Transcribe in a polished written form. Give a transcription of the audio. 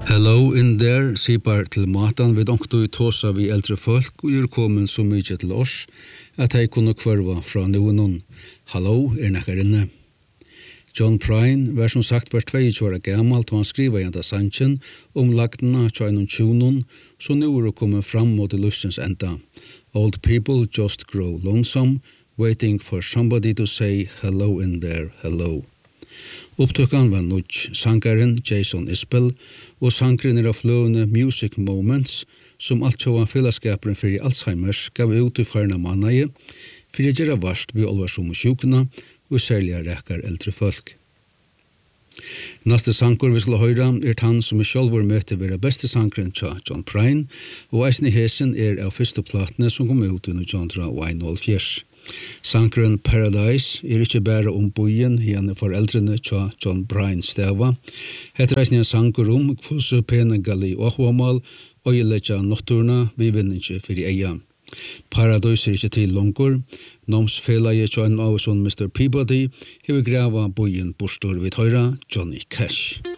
Hello in there, sipar til matan við onktu í tosa við eldre folk og komin så mykje til oss at hei kunne kvarva fra noen. Hallo, nekkar inne. John Prine var som sagt bare 22 år gammal da han skriva jenta sanchen lagdena tja einun tjunon, så nu kommet fram mot lufsens enda. Old people just grow lonesome, waiting for somebody to say hello in there, hello. Upptøkkan var nudj sangaren Jason Isbell og sangren av fløvende Music Moments som alt sjåan fellesskaperen fyrir Alzheimer's gav ut i farna mannaje fyrir å gjøre varst ved alvarsomme sjukene og særlig rekkar eldre folk. Neste sanger vi skal høre han som sjálfur møte være beste sangren til John Prine og eisen i hesen av første platene som kom ut i 1904. Sangren Paradise ikke bare bojen igjen foreldrene til John Prine stava. Heter eisen en sanger hvordan pene gali og homal og gjelletja nokturna vi vinninge fyrir eia. Paradise ikke til longur. Nomsfelaget til en av sånn Mr. Peabody hever grava bojen bostor vid høyra Johnny Cash.